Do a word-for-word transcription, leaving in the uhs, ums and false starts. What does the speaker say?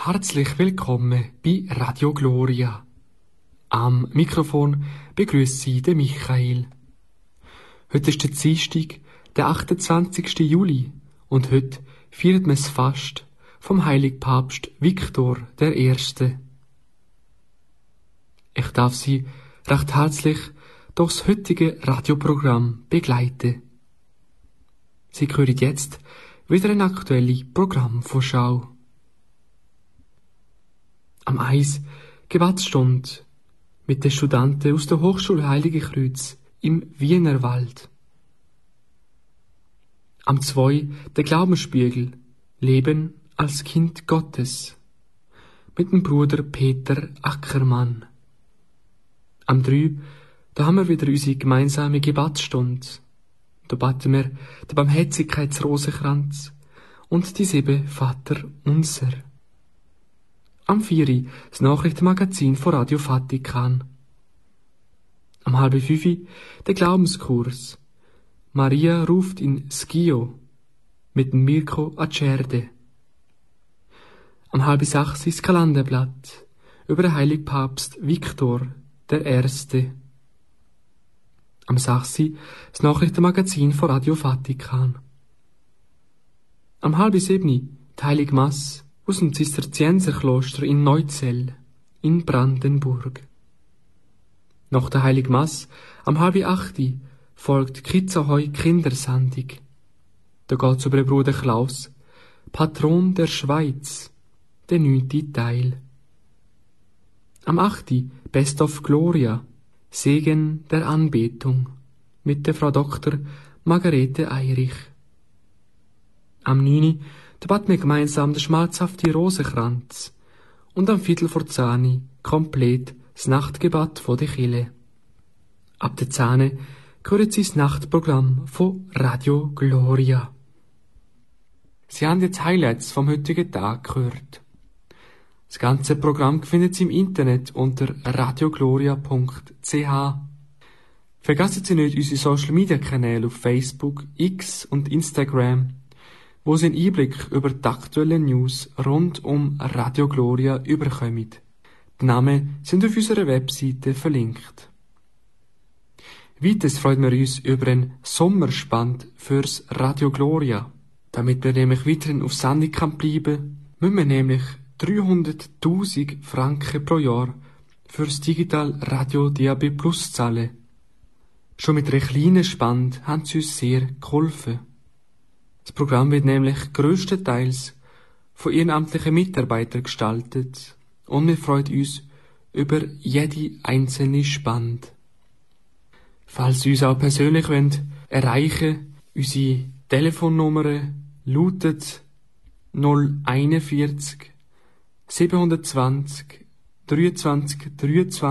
Herzlich willkommen bei Radio Gloria. Am Mikrofon begrüßt Sie den Michael. Heute ist der Dienstag, der achtundzwanzigste Juli, und heute feiert man das Fast vom heiligen Papst Viktor der Erste. Ich darf Sie recht herzlich durchs heutige Radioprogramm begleiten. Sie hören jetzt wieder eine aktuelle Programmvorschau. Am eins Gebetsstunde mit den Studenten aus der Hochschule Heilige Kreuz im Wienerwald. Am zwei der Glaubensspiegel Leben als Kind Gottes mit dem Bruder Peter Ackermann. Am drei da haben wir wieder unsere gemeinsame Gebetsstunde. Da beten wir den Barmherzigkeitsrosenkranz und die sieben Vater unser. Am vier das Nachrichtenmagazin von Radio Vatikan. Am halb fünf der Glaubenskurs Maria ruft in Schio mit dem Mirko Acerde. Am halb sechs das Kalenderblatt über den heiligen Papst Viktor der Erste. Am sechs das Nachrichtenmagazin von Radio Vatikan. Am halb sieben die Heilige Masse aus dem Zisterzienserkloster in Neuzell in Brandenburg. Nach der Heiligen Masse am halb acht folgt Kitzahoy Kindersendung. Da geht's über den Bruder Klaus, Patron der Schweiz, der neunte Teil. Am acht Best of Gloria, Segen der Anbetung, mit der Frau Doktor Margarete Eirich. Am neun da beten wir gemeinsam den schmalzhaften Rosenkranz und am Viertel vor zehn komplett das Nachtgebet von der Kirche. Ab der zehn hören Sie das Nachtprogramm von Radio Gloria. Sie haben jetzt Highlights vom heutigen Tag gehört. Das ganze Programm findet Sie im Internet unter radiogloria punkt c h. Vergessen Sie nicht unsere Social Media Kanäle auf Facebook, X und Instagram, wo Sie einen Einblick über die aktuellen News rund um Radio Gloria überkommen. Die Namen sind auf unserer Webseite verlinkt. Weiter freuen wir uns über einen Sommerspand fürs Radio Gloria. Damit wir nämlich weiterhin auf Sendung kann bleiben, müssen wir nämlich dreihunderttausend Franken pro Jahr fürs Digital Radio D A B Plus zahlen. Schon mit einer kleinen Spende haben sie uns sehr geholfen. Das Programm wird nämlich grösstenteils von ehrenamtlichen Mitarbeitern gestaltet und wir freuen uns über jede einzelne Spende. Falls Sie uns auch persönlich wollen, erreichen, unsere Telefonnummer lautet null einundvierzig siebenhundertzwanzig dreiundzwanzig dreiundzwanzig